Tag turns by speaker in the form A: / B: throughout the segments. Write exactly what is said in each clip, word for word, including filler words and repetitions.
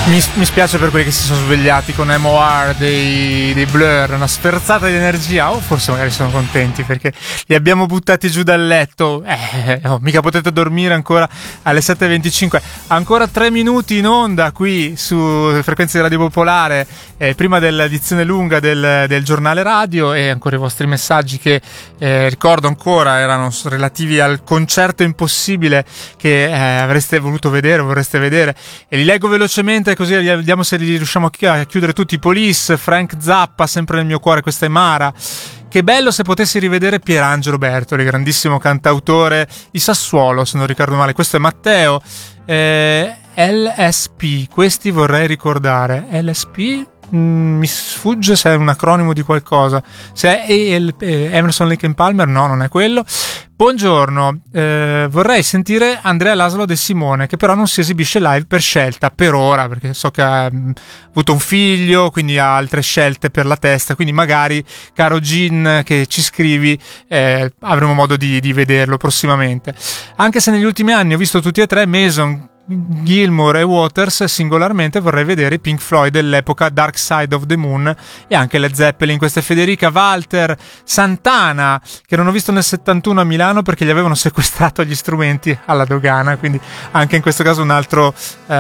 A: Mi, mi spiace per quelli che si sono svegliati con M O R dei, dei Blur, una sferzata di energia, o forse magari sono contenti perché li abbiamo buttati giù dal letto. Eh, oh, mica potete dormire ancora alle sette e venticinque, ancora tre minuti in onda qui su frequenze di Radio Popolare, eh, prima dell'edizione lunga del, del giornale radio, e ancora i vostri messaggi che eh, ricordo ancora erano relativi al concerto impossibile che eh, avreste voluto vedere, vorreste vedere, e li leggo velocemente così vediamo se li riusciamo a chiudere tutti. Police, Frank Zappa, sempre nel mio cuore, questa è Mara. Che bello se potessi rivedere Pierangelo Bertoli, grandissimo cantautore di Sassuolo, se non ricordo male. Questo è Matteo. eh, L S P, questi vorrei ricordare. L S P Mm, mi sfugge se è un acronimo di qualcosa. Se è el- eh, Emerson Lake and Palmer, no, non è quello. Buongiorno, eh, vorrei sentire Andrea Laszlo De Simone, che però non si esibisce live per scelta per ora, perché so che ha mh, avuto un figlio, quindi ha altre scelte per la testa, quindi magari, caro Gin che ci scrivi, eh, avremo modo di, di vederlo prossimamente. Anche se negli ultimi anni ho visto tutti e tre, Mason, Gilmour e Waters singolarmente, vorrei vedere i Pink Floyd dell'epoca Dark Side of the Moon e anche Led Zeppelin. Questa è Federica. Walter Santana, che non ho visto nel settantuno a Milano perché gli avevano sequestrato gli strumenti alla dogana, quindi anche in questo caso un altro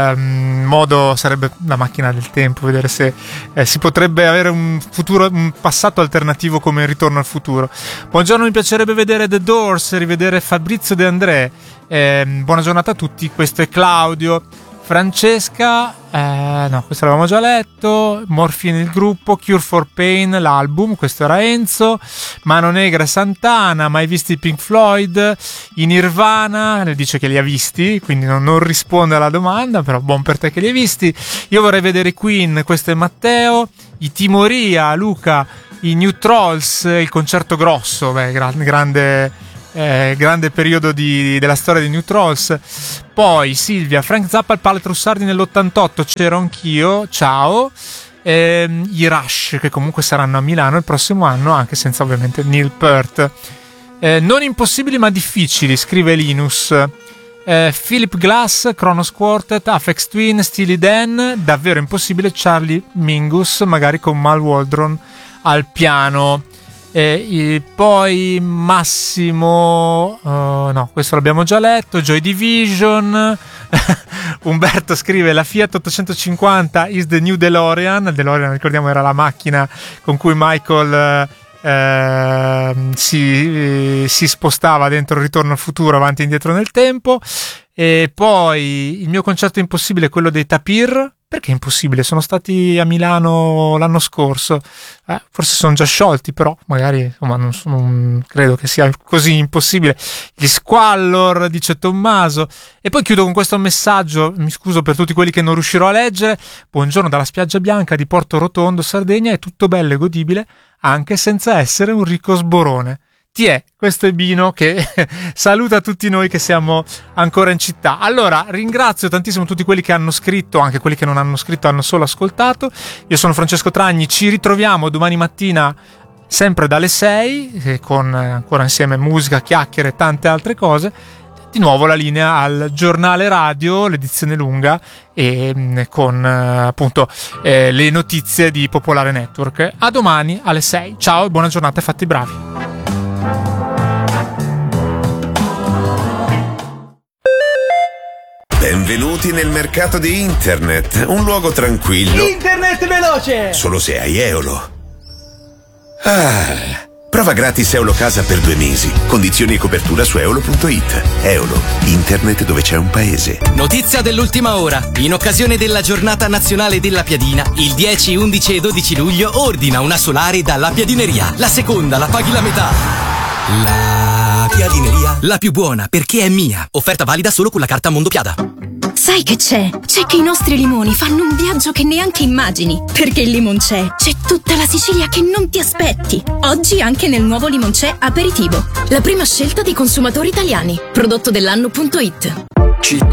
A: um, modo sarebbe la macchina del tempo, vedere se eh, si potrebbe avere un futuro, un passato alternativo come il Ritorno al futuro. Buongiorno, mi piacerebbe vedere The Doors, rivedere Fabrizio De André. Eh, buona giornata a tutti, questo è Claudio. Francesca, eh, no, questo l'avevamo già letto. Morphine il gruppo, Cure for Pain l'album, questo era Enzo. Mano Negra e Santana, mai visti i Pink Floyd? In Nirvana, ne dice che li ha visti, quindi non, non risponde alla domanda, però buon per te che li hai visti. Io vorrei vedere i Queen, questo è Matteo. I Timoria, Luca. I New Trolls, il concerto grosso, beh, grande, grande Eh, grande periodo di, della storia di New Trolls. Poi Silvia, Frank Zappa al Palais Trussardi nell'ottantotto, c'ero anch'io, ciao. eh, I Rush, che comunque saranno a Milano il prossimo anno, anche senza ovviamente Neil Peart. eh, non impossibili ma difficili, scrive Linus. eh, Philip Glass, Kronos Quartet, Aphex Twin, Steely Dan. Davvero impossibile Charlie Mingus, magari con Mal Waldron al piano. E poi Massimo, uh, no, questo l'abbiamo già letto. Joy Division. Umberto scrive: la Fiat ottocentocinquanta is the new DeLorean. Il DeLorean, ricordiamo, era la macchina con cui Michael uh, uh, si, si spostava dentro il Ritorno al futuro, avanti e indietro nel tempo. E poi il mio concerto impossibile è quello dei Tapir. Perché è impossibile? Sono stati a Milano l'anno scorso, eh, forse sono già sciolti, però magari insomma non, sono, non credo che sia così impossibile. Gli Squallor, dice Tommaso. E poi chiudo con questo messaggio, mi scuso per tutti quelli che non riuscirò a leggere. Buongiorno dalla spiaggia bianca di Porto Rotondo, Sardegna, è tutto bello e godibile anche senza essere un ricco sborone. Tiè, questo è Bino che saluta tutti noi che siamo ancora in città. Allora, ringrazio tantissimo tutti quelli che hanno scritto, anche quelli che non hanno scritto, hanno solo ascoltato. Io sono Francesco Tragni, ci ritroviamo domani mattina sempre dalle sei, con ancora insieme musica, chiacchiere e tante altre cose. Di nuovo la linea al giornale radio, l'edizione lunga, e con appunto eh, le notizie di Popolare Network. A domani alle sei. Ciao e buona giornata e fatti bravi.
B: Benvenuti nel mercato di internet, un luogo tranquillo.
C: Internet veloce!
B: Solo se hai Eolo. Ah, prova gratis Eolo Casa per due mesi. Condizioni e copertura su eolo punto it. Eolo, internet dove c'è un paese.
D: Notizia dell'ultima ora. In occasione della giornata nazionale della piadina, il dieci, undici e dodici luglio ordina una solare dalla Piadineria. La seconda la paghi la metà. La Piadineria, la più buona perché è mia. Offerta valida solo con la carta Mondopiada.
E: Sai che c'è? C'è che i nostri limoni fanno un viaggio che neanche immagini. Perché il Limoncè c'è tutta la Sicilia che non ti aspetti. Oggi anche nel nuovo Limoncè Aperitivo. La prima scelta dei consumatori italiani. Prodotto dell'anno punto it.
F: Città